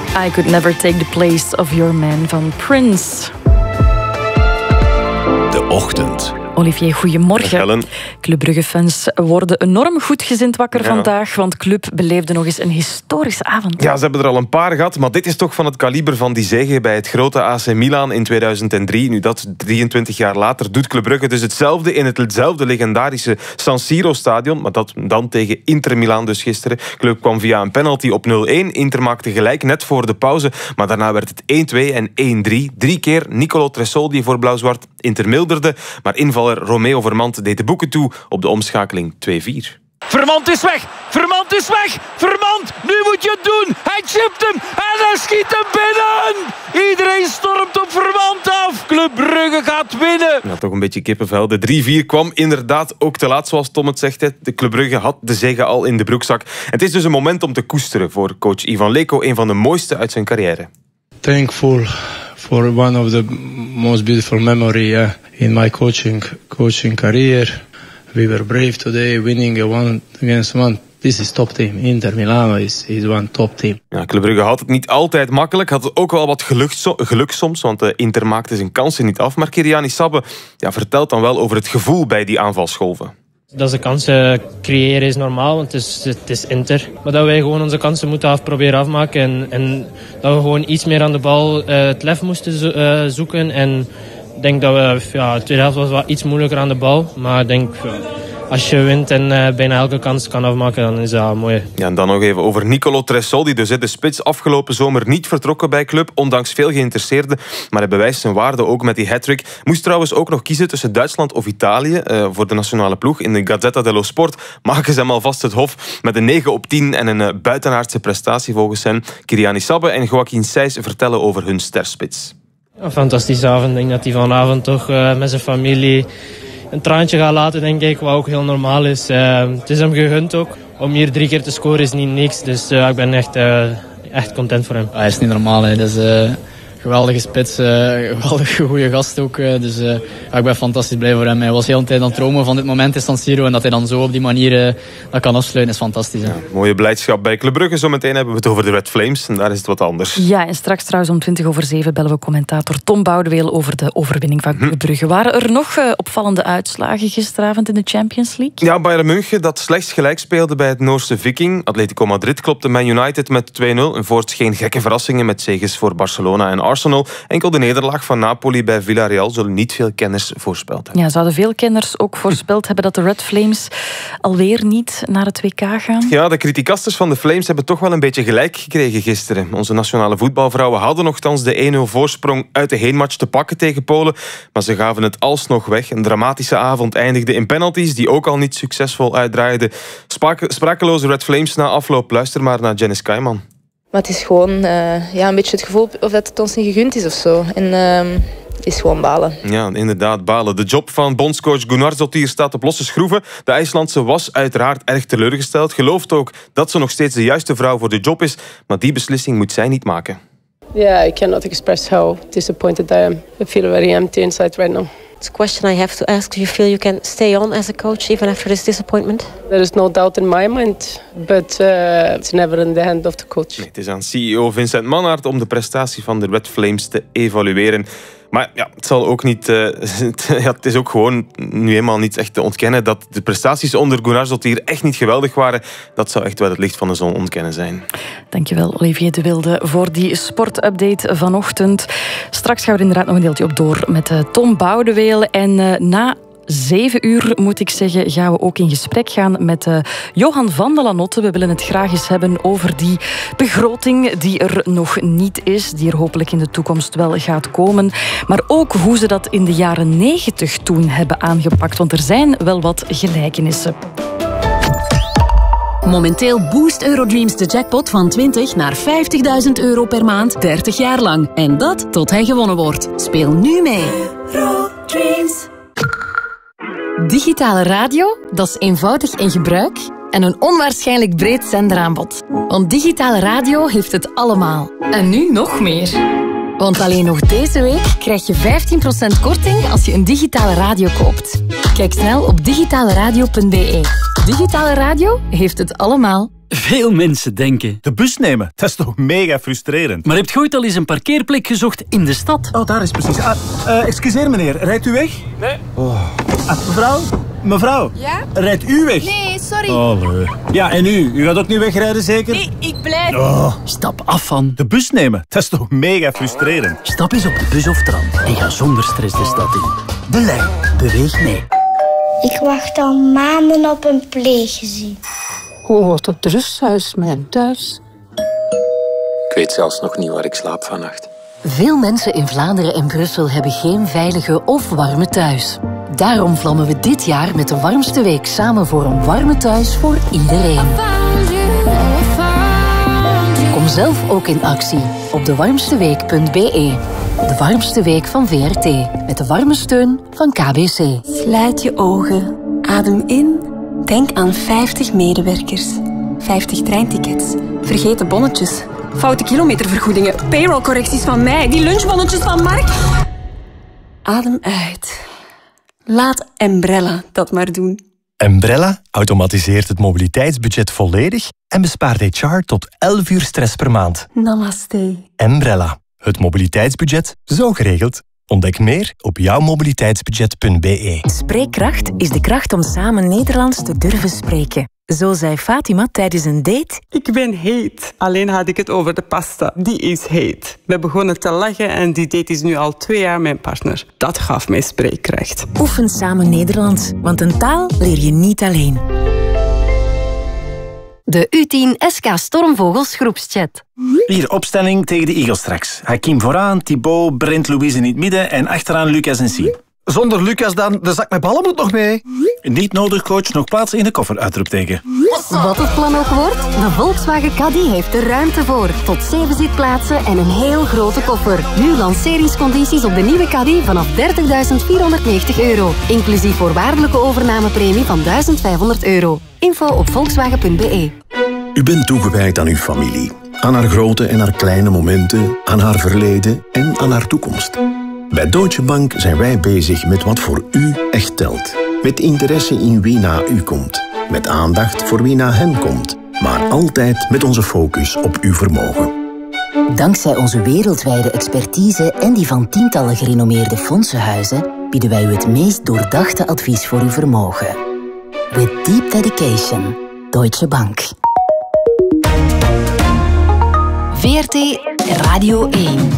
I Could Never Take the Place of Your Man van Prince. De Ochtend. Olivier, goedemorgen. Helen. Club Brugge-fans worden enorm goedgezind wakker vandaag, want Club beleefde nog eens een historische avond. Ja, ze hebben er al een paar gehad, maar dit is toch van het kaliber van die zege bij het grote AC Milan in 2003. Nu, dat 23 jaar later doet Club Brugge dus hetzelfde in hetzelfde legendarische San Siro-stadion, maar dat dan tegen Inter Milan dus gisteren. Club kwam via een penalty op 0-1. Inter maakte gelijk net voor de pauze, maar daarna werd het 1-2 en 1-3. 3 keer Nicolo Tresoldi voor Blauw-Zwart. Inter milderde, maar invaller Romeo Vermand deed de boeken toe op de omschakeling 2-4. Vermand is weg! Vermand is weg! Vermand! Nu moet je het doen! Hij chipt hem! En hij schiet hem binnen! Iedereen stormt op Vermand af! Club Brugge gaat winnen! Ja, toch een beetje kippenvel. De 3-4 kwam inderdaad ook te laat, zoals Tom het zegt. De Club Brugge had de zege al in de broekzak. Het is dus een moment om te koesteren voor coach Ivan Leko, een van de mooiste uit zijn carrière. Thankful for one of the most beautiful memory in my coaching career. We were brave today, winning a 1-against-1. This is top team. Inter Milano is one top team. Ja, Club Brugge had het niet altijd makkelijk. Had ook wel wat geluk soms, want Inter maakte zijn kansen niet af. Maar Kyriani Sabbe vertelt dan wel over het gevoel bij die aanvalsgolven. Dat ze kansen creëren is normaal, want het is Inter. Maar dat wij gewoon onze kansen moeten proberen afmaken. En dat we gewoon iets meer aan de bal het lef moesten zoeken. En ik denk dat we... de tweede helft was wel iets moeilijker aan de bal. Maar ik denk... Als je wint en bijna elke kans kan afmaken, dan is dat mooi. Ja, en dan nog even over Nicolo Tresoldi. Dus de spits afgelopen zomer niet vertrokken bij Club, ondanks veel geïnteresseerden. Maar hij bewijst zijn waarde ook met die hat-trick. Moest trouwens ook nog kiezen tussen Duitsland of Italië voor de nationale ploeg. In de Gazzetta dello Sport maken ze hem alvast het hof met een 9 op 10 en een buitenaardse prestatie volgens hen. Kyriani Sabbe en Joaquin Sijs vertellen over hun sterspits. Een fantastische avond. Ik denk dat hij vanavond toch met zijn familie een traantje gaat laten, denk ik, wat ook heel normaal is. Het is hem gegund ook. Om hier 3 keer te scoren is niet niks, dus ik ben echt content voor hem. Hij is niet normaal, hè. Dat is een geweldige spits, geweldige goede gast ook. Dus ik ben fantastisch blij voor hem. Hij was heel een tijd aan het dromen van dit moment in San Siro en dat hij dan zo op die manier dat kan afsluiten is fantastisch. Ja, mooie blijdschap bij Club Brugge. Zometeen hebben we het over de Red Flames en daar is het wat anders. Ja, en straks trouwens om 7:20 bellen we commentator Tom Boudeweel over de overwinning van Club Brugge. Waren er nog opvallende uitslagen gisteravond in de Champions League? Ja, Bayern München dat slechts gelijk speelde bij het Noorse Viking. Atletico Madrid klopte Man United met 2-0. En voorts geen gekke verrassingen met zeges voor Barcelona en Arsenal. Enkel de nederlaag van Napoli bij Villarreal zullen niet veel kenners voorspeld hebben. Ja, zouden veel kenners ook voorspeld hebben dat de Red Flames alweer niet naar het WK gaan? Ja, de criticasters van de Flames hebben toch wel een beetje gelijk gekregen gisteren. Onze nationale voetbalvrouwen hadden nogthans de 1-0 voorsprong uit de heenmatch te pakken tegen Polen, maar ze gaven het alsnog weg. Een dramatische avond eindigde in penalties die ook al niet succesvol uitdraaiden. Sprakeloze Red Flames na afloop. Luister maar naar Janice Kaiman. Maar het is gewoon een beetje het gevoel of dat het ons niet gegund is of zo. En is gewoon balen. Ja, inderdaad, balen. De job van bondscoach Gunnar Solskjær staat op losse schroeven. De IJslandse was uiteraard erg teleurgesteld. Gelooft ook dat ze nog steeds de juiste vrouw voor de job is. Maar die beslissing moet zij niet maken. Yeah, I cannot express how disappointed I am. I feel very empty inside right now. It's a question I have to ask. Do you feel you can stay on as a coach even after this disappointment? There is no doubt in my mind, but it's never in the hand of the coach. Nee, het is aan CEO Vincent Mannaert om de prestatie van de Red Flames te evalueren. Maar ja, het zal ook niet. Het is ook gewoon nu eenmaal niet echt te ontkennen dat de prestaties onder Gunnar Solskjær echt niet geweldig waren. Dat zou echt wel het licht van de zon ontkennen zijn. Dankjewel, Olivier de Wilde, voor die sportupdate vanochtend. Straks gaan we er inderdaad nog een deeltje op door met Tom Boudeweel. En na 7 uur, moet ik zeggen, gaan we ook in gesprek gaan met Johan van de Lanotte. We willen het graag eens hebben over die begroting die er nog niet is, die er hopelijk in de toekomst wel gaat komen. Maar ook hoe ze dat in de jaren 90 toen hebben aangepakt, want er zijn wel wat gelijkenissen. Momenteel boost Eurodreams de jackpot van 20 naar 50.000 euro per maand, 30 jaar lang. En dat tot hij gewonnen wordt. Speel nu mee. Eurodreams. Digitale radio, dat is eenvoudig in gebruik en een onwaarschijnlijk breed zenderaanbod. Want digitale radio heeft het allemaal. En nu nog meer. Want alleen nog deze week krijg je 15% korting als je een digitale radio koopt. Kijk snel op digitaleradio.be. Digitale radio heeft het allemaal. Veel mensen denken... De bus nemen, dat is toch mega frustrerend. Maar heb je ooit al eens een parkeerplek gezocht in de stad? Oh, daar is precies. Excuseer meneer, rijdt u weg? Nee. Oh. Mevrouw? Ja? Rijdt u weg? Nee, sorry. Oh, nee. Ja, en u? U gaat ook niet wegrijden, zeker? Nee, ik blijf. Oh. Stap af van... De bus nemen, dat is toch mega frustrerend. Stap eens op de bus of tram en ga zonder stress de stad in. De Lijn. Beweeg mee. Ik wacht al maanden op een pleeggezin. Hoe wordt het rusthuis mijn thuis? Ik weet zelfs nog niet waar ik slaap vannacht. Veel mensen in Vlaanderen en Brussel hebben geen veilige of warme thuis. Daarom vlammen we dit jaar met de warmste week samen voor een warme thuis voor iedereen. Kom zelf ook in actie op dewarmsteweek.be. De warmste week van VRT. Met de warme steun van KBC. Sluit je ogen. Adem in. Denk aan 50 medewerkers. 50 treintickets. Vergeten bonnetjes. Foute kilometervergoedingen. Payrollcorrecties van mij. Die lunchbonnetjes van Mark. Adem uit. Laat Embrella dat maar doen. Embrella automatiseert het mobiliteitsbudget volledig en bespaart HR tot 11 uur stress per maand. Namaste. Embrella. Het mobiliteitsbudget zo geregeld. Ontdek meer op jouwmobiliteitsbudget.be. Spreekkracht is de kracht om samen Nederlands te durven spreken. Zo zei Fatima tijdens een date... Ik ben heet. Alleen had ik het over de pasta. Die is heet. We begonnen te lachen en die date is nu al 2 jaar mijn partner. Dat gaf mij spreekkracht. Oefen samen Nederlands, want een taal leer je niet alleen. De U10 SK Stormvogels groepschat. Hier, opstelling tegen de Eagles straks. Hakim vooraan, Thibaut, Brent, Louise in het midden en achteraan Lucas en Sien. Zonder Lucas dan, de zak met ballen moet nog mee. Niet nodig, coach. Nog plaats in de koffer, uitroepteken. Wat het plan ook wordt, de Volkswagen Caddy heeft er ruimte voor. Tot 7 zitplaatsen en een heel grote koffer. Nu lanceringscondities op de nieuwe Caddy vanaf €30.490. Inclusief voorwaardelijke overnamepremie van €1.500. Info op volkswagen.be. U bent toegewijd aan uw familie. Aan haar grote en haar kleine momenten, aan haar verleden en aan haar toekomst. Bij Deutsche Bank zijn wij bezig met wat voor u echt telt. Met interesse in wie na u komt. Met aandacht voor wie na hen komt. Maar altijd met onze focus op uw vermogen. Dankzij onze wereldwijde expertise en die van tientallen gerenommeerde fondsenhuizen bieden wij u het meest doordachte advies voor uw vermogen. With deep dedication. Deutsche Bank. VRT Radio 1.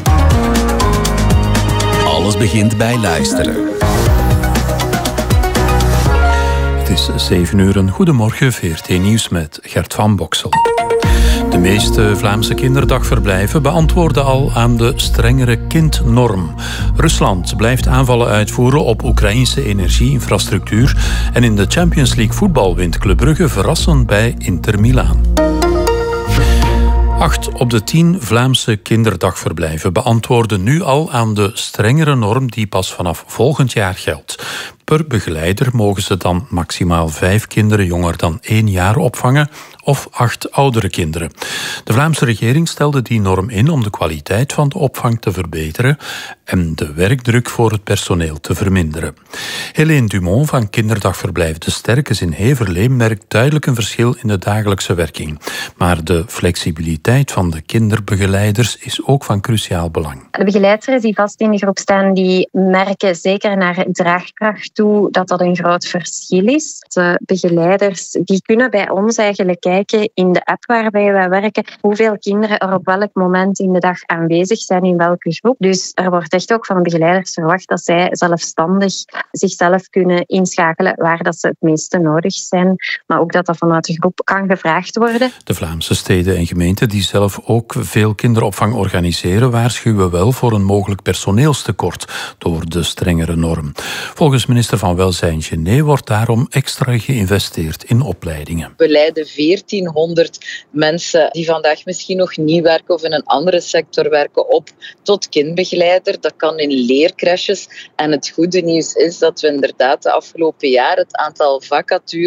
Alles begint bij luisteren. Het is 7 uur. Goedemorgen, VRT Nieuws met Gert van Boksel. De meeste Vlaamse kinderdagverblijven beantwoorden al aan de strengere kindnorm. Rusland blijft aanvallen uitvoeren op Oekraïnse energieinfrastructuur en in de Champions League voetbal wint Club Brugge verrassend bij Inter Milaan. 8 op de 10 Vlaamse kinderdagverblijven beantwoorden nu al aan de strengere norm die pas vanaf volgend jaar geldt. Per begeleider mogen ze dan maximaal 5 kinderen jonger dan 1 jaar opvangen of 8 oudere kinderen. De Vlaamse regering stelde die norm in om de kwaliteit van de opvang te verbeteren en de werkdruk voor het personeel te verminderen. Helene Dumont van kinderdagverblijf De Sterkes in Heverlee merkt duidelijk een verschil in de dagelijkse werking. Maar de flexibiliteit van de kinderbegeleiders is ook van cruciaal belang. De begeleiders die vast in de groep staan, die merken zeker naar draagkracht toe dat dat een groot verschil is. De begeleiders die kunnen bij ons eigenlijk kijken in de app waarbij wij werken hoeveel kinderen er op welk moment in de dag aanwezig zijn in welke groep. Dus er wordt echt ook van de begeleiders verwacht dat zij zelfstandig zichzelf kunnen inschakelen waar dat ze het meeste nodig zijn, maar ook dat vanuit de groep kan gevraagd worden. De Vlaamse steden en gemeenten die zelf ook veel kinderopvang organiseren waarschuwen wel voor een mogelijk personeelstekort door de strengere norm. Volgens minister van Welzijn Gené wordt daarom extra geïnvesteerd in opleidingen. We leiden 1400 mensen die vandaag misschien nog niet werken of in een andere sector werken op tot kindbegeleider. Dat kan in leercrashes. En het goede nieuws is dat we inderdaad de afgelopen jaar het aantal vacatures